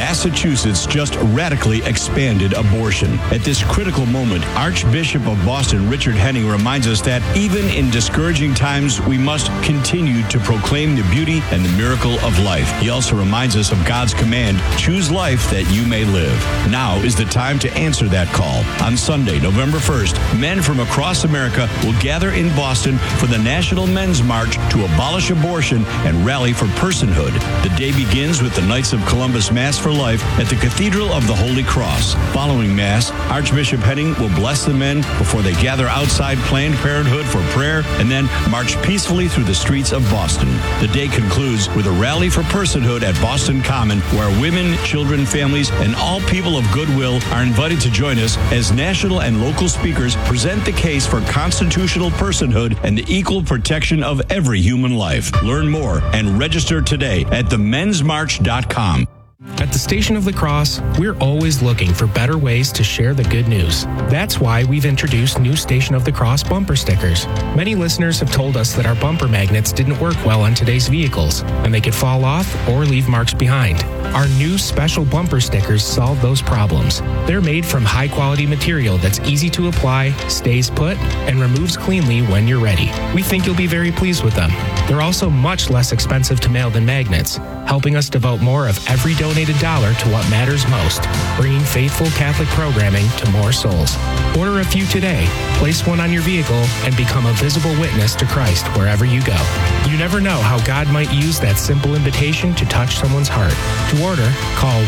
Massachusetts just radically expanded abortion. At this critical moment, Archbishop of Boston, Richard Henning, reminds us that even in discouraging times, we must continue to proclaim the beauty and the miracle of life. He also reminds us of God's command, choose life that you may live. Now is the time to answer that call. On Sunday, November 1st, men from across America will gather in Boston for the National Men's March to abolish abortion and rally for personhood. The day begins with the Knights of Columbus Mass for Life at the Cathedral of the Holy Cross. Following Mass, Archbishop Henning will bless the men before they gather outside Planned Parenthood for prayer and then march peacefully through the streets of Boston. The day concludes with a rally for personhood at Boston Common, where women, children, families, and all people of goodwill are invited to join us as national and local speakers present the case for constitutional personhood and the equal protection of every human life. Learn more and register today at themensmarch.com. At the Station of the Cross, we're always looking for better ways to share the good news. That's why we've introduced new Station of the Cross bumper stickers. Many listeners have told us that our bumper magnets didn't work well on today's vehicles, and they could fall off or leave marks behind. Our new special bumper stickers solve those problems. They're made from high-quality material that's easy to apply, stays put, and removes cleanly when you're ready. We think you'll be very pleased with them. They're also much less expensive to mail than magnets, helping us devote more of every donated dollar to what matters most, bringing faithful Catholic programming to more souls. Order a few today, place one on your vehicle, and become a visible witness to Christ wherever you go. You never know how God might use that simple invitation to touch someone's heart. To order, call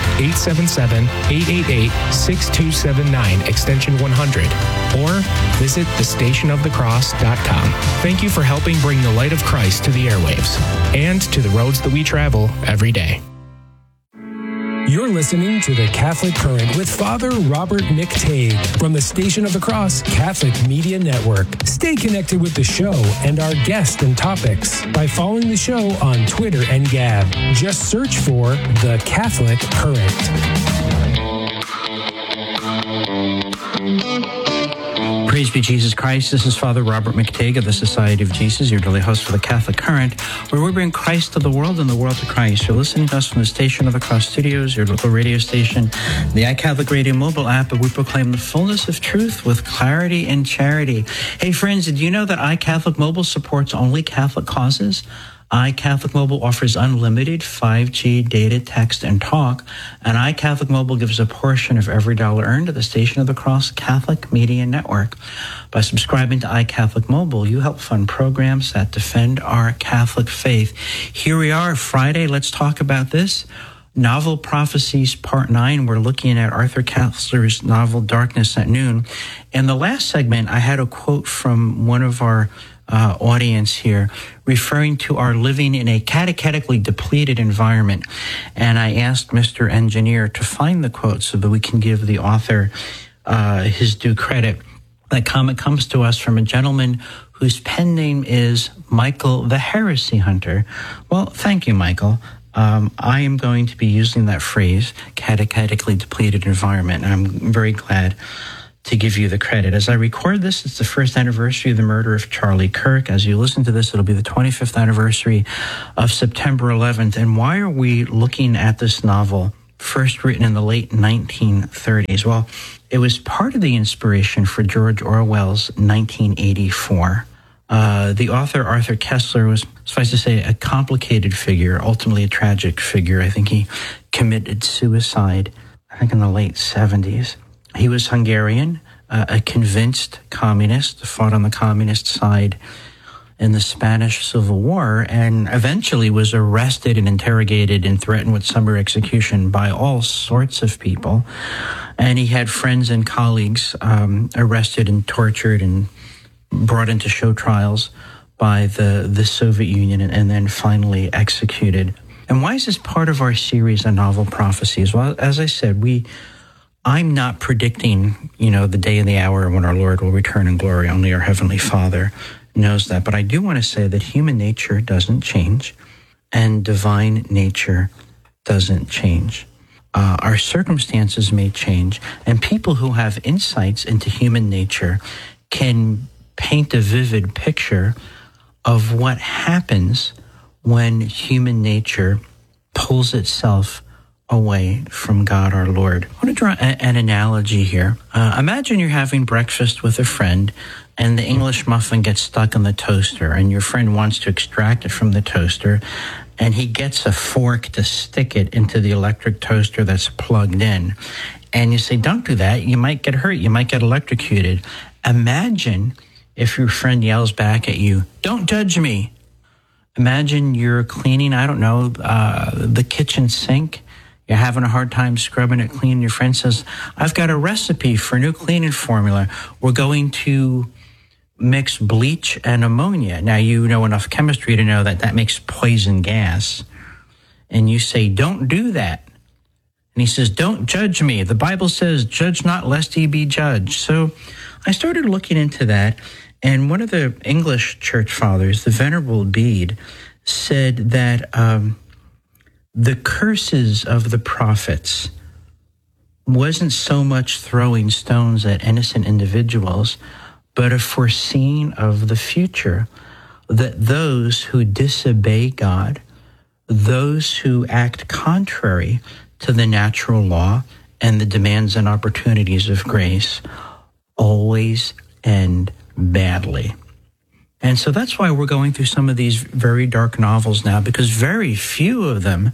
1-877-888-6279, extension 100, or visit thestationofthecross.com. Thank you for helping bring the light of Christ to the airwaves and to the roads that we travel every day. You're listening to The Catholic Current with Father Robert McTague from the Station of the Cross Catholic Media Network. Stay connected with the show and our guests and topics by following the show on Twitter and Gab. Just search for The Catholic Current. Praise be Jesus Christ. This is Father Robert McTague of the Society of Jesus, your daily host for the Catholic Current, where we bring Christ to the world and the world to Christ. You're listening to us from the Station of the Cross Studios, your local radio station, the iCatholic Radio mobile app, and we proclaim the fullness of truth with clarity and charity. Hey friends, did you know that iCatholic Mobile supports only Catholic causes? iCatholic Mobile offers unlimited 5G data, text, and talk, and iCatholic Mobile gives a portion of every dollar earned to the Station of the Cross Catholic Media Network. By subscribing to iCatholic Mobile, you help fund programs that defend our Catholic faith. Here we are, Friday. Let's talk about this. Novel Prophecies, Part 9. We're looking at Arthur Koestler's novel Darkness at Noon. In the last segment, I had a quote from one of our audience here, referring to our living in a catechetically depleted environment. And I asked Mr. Engineer to find the quote so that we can give the author his due credit. That comment comes to us from a gentleman whose pen name is Michael the Heresy Hunter. Well, thank you, Michael. I am going to be using that phrase, catechetically depleted environment, and I'm very glad to give you the credit. As I record this, it's the first anniversary of the murder of Charlie Kirk. As you listen to this, it'll be the 25th anniversary of September 11th. And why are we looking at this novel, first written in the late 1930s? Well, it was part of the inspiration for George Orwell's 1984. The author, Arthur Koestler, was, suffice to say, a complicated figure, ultimately a tragic figure. I think he committed suicide, in the late 70s. He was Hungarian, a convinced communist, fought on the communist side in the Spanish Civil War, and eventually was arrested and interrogated and threatened with summary execution by all sorts of people. And he had friends and colleagues arrested and tortured and brought into show trials by the Soviet Union and then finally executed. And why is this part of our series on novel prophecies? Well, as I said, I'm not predicting, the day and the hour when our Lord will return in glory. Only our Heavenly Father knows that. But I do want to say that human nature doesn't change and divine nature doesn't change. Our circumstances may change, and people who have insights into human nature can paint a vivid picture of what happens when human nature pulls itself away from God our Lord. I want to draw an analogy here. Imagine you're having breakfast with a friend and the English muffin gets stuck in the toaster and your friend wants to extract it from the toaster and he gets a fork to stick it into the electric toaster that's plugged in. And you say, don't do that. You might get hurt. You might get electrocuted. Imagine if your friend yells back at you, don't judge me. Imagine you're cleaning, the kitchen sink. You're having a hard time scrubbing it clean. Your friend says, I've got a recipe for a new cleaning formula. We're going to mix bleach and ammonia. Now, you know enough chemistry to know that makes poison gas. And you say, don't do that. And he says, don't judge me. The Bible says, judge not lest ye be judged. So I started looking into that. And one of the English church fathers, the Venerable Bede, said that the curses of the prophets wasn't so much throwing stones at innocent individuals, but a foreseeing of the future, that those who disobey God, those who act contrary to the natural law and the demands and opportunities of grace, always end badly. And so that's why we're going through some of these very dark novels now, because very few of them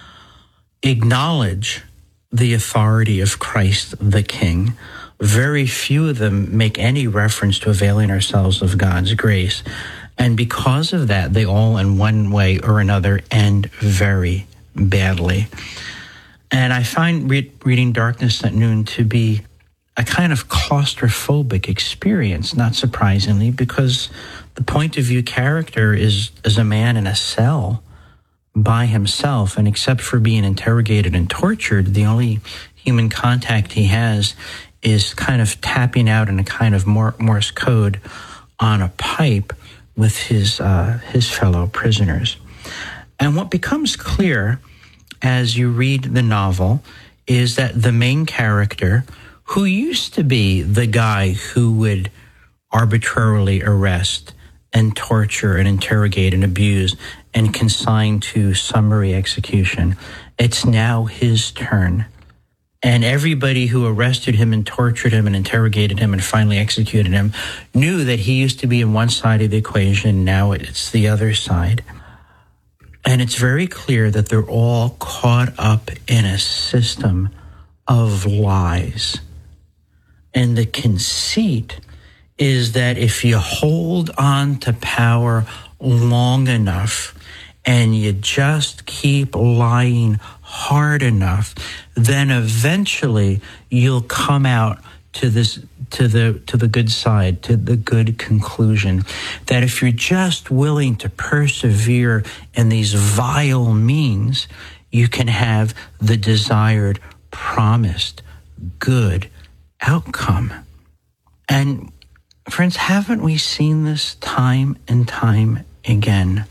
acknowledge the authority of Christ the King. Very few of them make any reference to availing ourselves of God's grace. And because of that, they all in one way or another end very badly. And I find reading Darkness at Noon to be a kind of claustrophobic experience, not surprisingly, because the point of view character is a man in a cell by himself, and except for being interrogated and tortured, the only human contact he has is kind of tapping out in a kind of Morse code on a pipe with his fellow prisoners. And what becomes clear as you read the novel is that the main character, who used to be the guy who would arbitrarily arrest and torture and interrogate and abuse and consign to summary execution, it's now his turn. And everybody who arrested him and tortured him and interrogated him and finally executed him knew that he used to be in one side of the equation, now it's the other side. And it's very clear that they're all caught up in a system of lies. And the conceit is that if you hold on to power long enough and you just keep lying hard enough, then eventually you'll come out to the good side, to the good conclusion. That if you're just willing to persevere in these vile means, you can have the desired, promised, good outcome. And friends, haven't we seen this time and time again?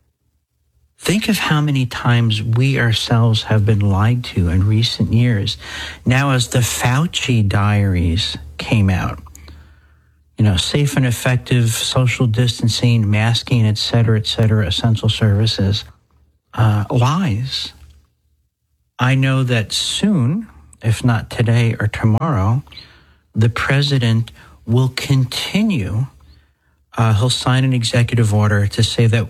Think of how many times we ourselves have been lied to in recent years. Now, as the Fauci diaries came out, safe and effective social distancing, masking, et cetera, essential services, lies. I know that soon, if not today or tomorrow, the president will continue. He'll sign an executive order to say that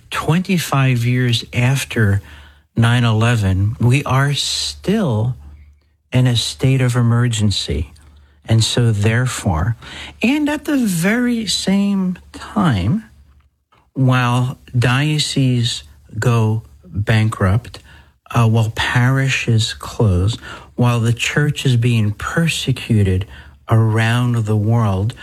25 years after 9/11, we are still in a state of emergency. And so therefore, and at the very same time, while dioceses go bankrupt, while parishes close, while the church is being persecuted around the world,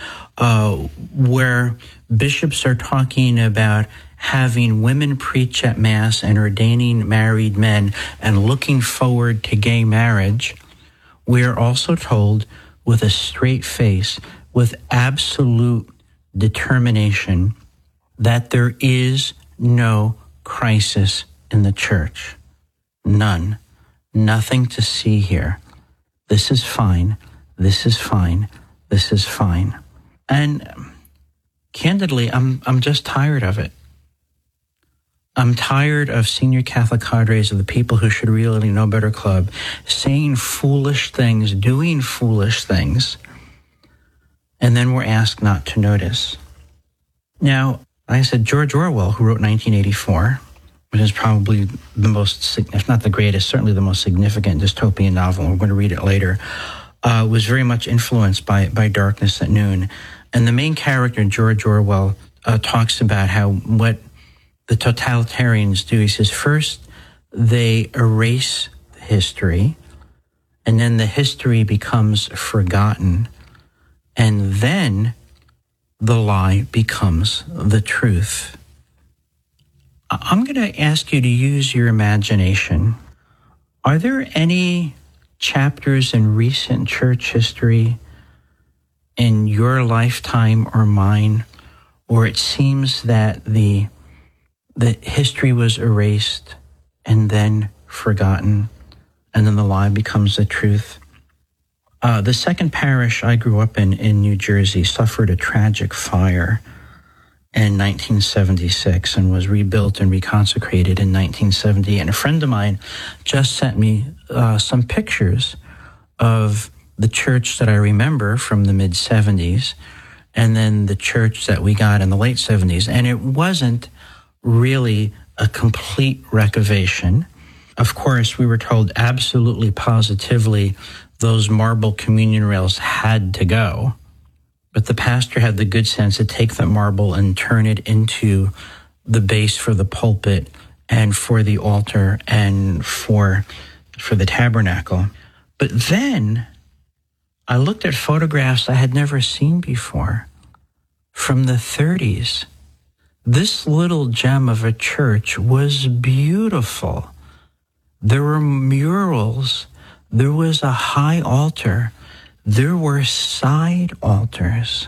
where bishops are talking about having women preach at Mass and ordaining married men and looking forward to gay marriage, we are also told with a straight face, with absolute determination, that there is no crisis in the church. None. Nothing to see here. This is fine. This is fine. This is fine. And candidly, I'm just tired of it. I'm tired of senior Catholic cadres of the People Who Should Really Know Better Club saying foolish things, doing foolish things, and then we're asked not to notice. Now, like I said, George Orwell, who wrote 1984, which is probably the most, if not the greatest, certainly the most significant dystopian novel, we're going to read it later, was very much influenced by Darkness at Noon. And the main character, George Orwell, talks about how what the totalitarians do. He says, first, they erase history, and then the history becomes forgotten, and then the lie becomes the truth. I'm going to ask you to use your imagination. Are there any chapters in recent church history in your lifetime or mine where it seems that the history was erased and then forgotten, and then the lie becomes the truth? The second parish I grew up in New Jersey, suffered a tragic fire in 1976 and was rebuilt and reconsecrated in 1970. And a friend of mine just sent me some pictures of the church that I remember from the mid-'70s and then the church that we got in the late 70s. And it wasn't really a complete renovation. Of course, we were told absolutely positively those marble communion rails had to go. But the pastor had the good sense to take that marble and turn it into the base for the pulpit and for the altar and for the tabernacle. But then I looked at photographs I had never seen before from the 30s. This little gem of a church was beautiful. There were murals. There was a high altar. There were side altars.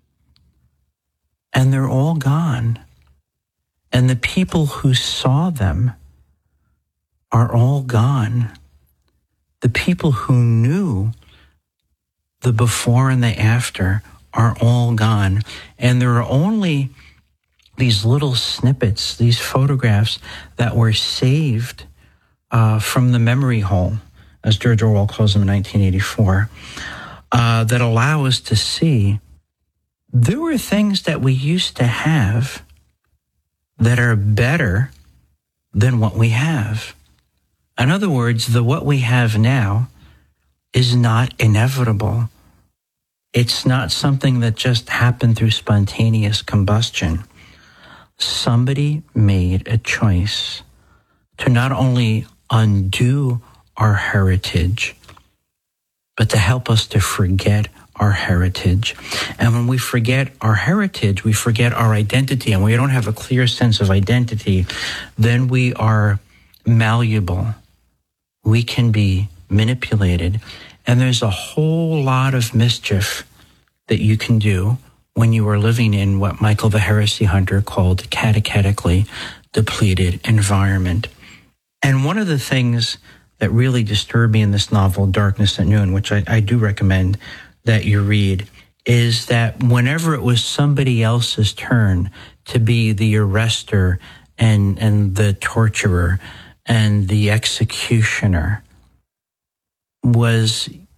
And they're all gone. And the people who saw them are all gone. The people who knew the before and the after are all gone. And there are only these little snippets, these photographs that were saved from the memory hole, as George Orwell calls them in 1984, that allow us to see there were things that we used to have that are better than what we have. In other words, the what we have now is not inevitable. It's not something that just happened through spontaneous combustion. Somebody made a choice to not only undo our heritage, but to help us to forget our heritage. And when we forget our heritage, we forget our identity. And when we don't have a clear sense of identity, then we are malleable. We can be manipulated. And there's a whole lot of mischief that you can do when you are living in what Michael the Heresy Hunter called catechetically depleted environment. And one of the things that really disturbed me in this novel, Darkness at Noon, which I do recommend that you read, is that whenever it was somebody else's turn to be the arrestor and the torturer and the executioner, was